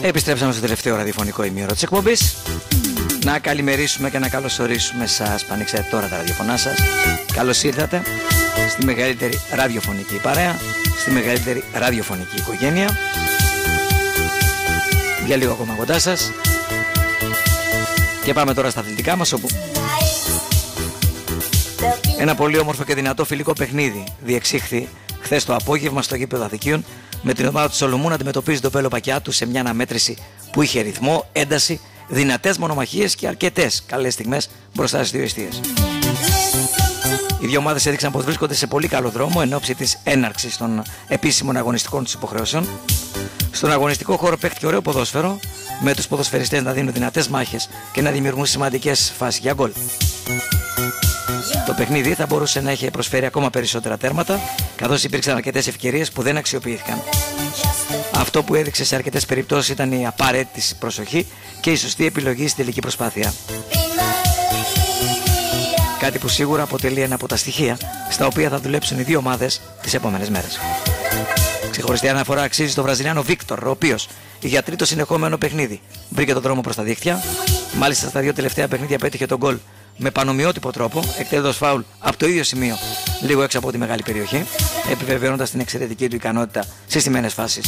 Επιστρέψαμε στο τελευταίο ραδιοφωνικό ημίωρο της εκπομπής. Να καλημερίσουμε και να καλωσορίσουμε σας που ανοίξατε τώρα τα ραδιοφωνά σας. Καλώς ήρθατε στη μεγαλύτερη ραδιοφωνική παρέα, στη μεγαλύτερη ραδιοφωνική οικογένεια. Για λίγο ακόμα κοντά σας. Και πάμε τώρα στα αθλητικά μας, όπου ένα πολύ όμορφο και δυνατό φιλικό παιχνίδι διεξήχθη χθες το απόγευμα στο γήπεδο Αδικίων, με την ομάδα του Σολομού να αντιμετωπίζει τον Πέλο Πακιάτου σε μια αναμέτρηση που είχε ρυθμό, ένταση, δυνατές μονομαχίες και αρκετές καλές στιγμές μπροστά στις δύο εστίες. Οι δύο ομάδες έδειξαν πως βρίσκονται σε πολύ καλό δρόμο εν ώψη της έναρξης των επίσημων αγωνιστικών τους υποχρεώσεων. Στον αγωνιστικό χώρο παίχτηκε ωραίο ποδόσφαιρο, με τους ποδοσφαιριστές να δίνουν δυνατές μάχες και να δημιουργούν σημαντικές φάσεις για γκολ. Το παιχνίδι θα μπορούσε να είχε προσφέρει ακόμα περισσότερα τέρματα, καθώς υπήρξαν αρκετές ευκαιρίες που δεν αξιοποιήθηκαν. Αυτό που έδειξε σε αρκετές περιπτώσεις ήταν η απαραίτητη προσοχή και η σωστή επιλογή στην τελική προσπάθεια. Κάτι που σίγουρα αποτελεί ένα από τα στοιχεία στα οποία θα δουλέψουν οι δύο ομάδες τις επόμενες μέρες. Ξεχωριστή αναφορά αξίζει στο Βραζιλιάνο Βίκτορ, ο οποίος για τρίτο συνεχόμενο παιχνίδι βρήκε τον δρόμο προς τα δίχτυα. Μάλιστα στα δύο τελευταία παιχνίδια πέτυχε τον γκολ με πανομοιότυπο τρόπο, εκτελώντας φάουλ από το ίδιο σημείο, λίγο έξω από τη μεγάλη περιοχή, επιβεβαιώνοντας την εξαιρετική του ικανότητα σε στιμένες φάσεις.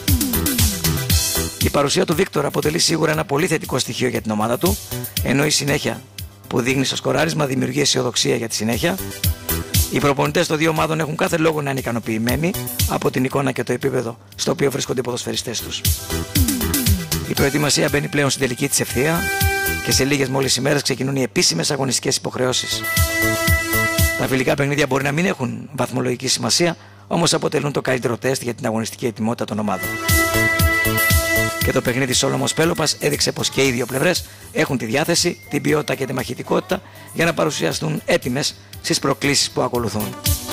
Η παρουσία του Βίκτορ αποτελεί σίγουρα ένα πολύ θετικό στοιχείο για την ομάδα του, ενώ η συνέχεια που δείχνει στο σκοράρισμα δημιουργεί αισιοδοξία για τη συνέχεια. Οι προπονητές των δύο ομάδων έχουν κάθε λόγο να είναι ικανοποιημένοι από την εικόνα και το επίπεδο στο οποίο βρίσκονται οι ποδοσφαιριστές τους. Η προετοιμασία μπαίνει πλέον στην τελική της ευθεία και σε λίγες μόλις ημέρες ξεκινούν οι επίσημες αγωνιστικές υποχρεώσεις. Τα φιλικά παιχνίδια μπορεί να μην έχουν βαθμολογική σημασία, όμως αποτελούν το καλύτερο τεστ για την αγωνιστική ετοιμότητα των ομάδων. Και το παιχνίδι Σόλωμος Πέλοπας έδειξε πως και οι δύο πλευρές έχουν τη διάθεση, την ποιότητα και τη μαχητικότητα για να παρουσιαστούν έτοιμες στις προκλήσεις που ακολουθούν.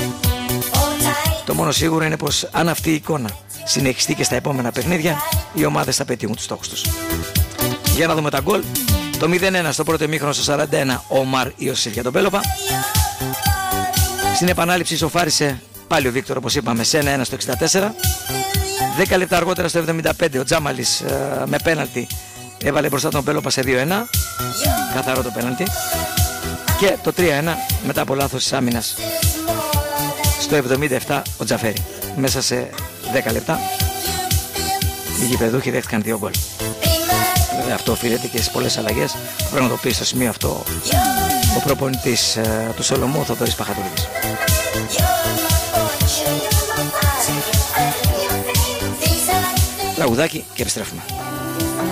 Το μόνο σίγουρο είναι πως αν αυτή η εικόνα συνεχιστεί και στα επόμενα παιχνίδια, οι ομάδες θα πετύχουν τους στόχους τους. Για να δούμε τα γκολ. Το 0-1 στο πρώτο ημίχρονο στο 41 ο Ομάρ Ιωσήφ για τον Πέλοπα. Στην επανάληψη ισοφάρισε πάλι ο Βίκτορ, όπως είπαμε, σε 1-1 στο 64. 10 λεπτά αργότερα στο 75 ο Τζάμαλης με πέναλτι έβαλε μπροστά τον Πέλοπα σε 2-1. Καθαρό το πέναλτι. Και το 3-1 μετά από λάθος της άμυνας στο 77 ο Τζαφέρη. Μέσα σε 10 λεπτά οι γηπεδούχοι δέχτηκαν 2 γκολ. Αυτό οφείλεται και στις πολλές αλλαγές που πραγματοποιεί στο σημείο αυτό ο προπονητής του Σολομού, ο Θοδωρής Παχατουρίδης. Τραγουδάκι και επιστρέφουμε.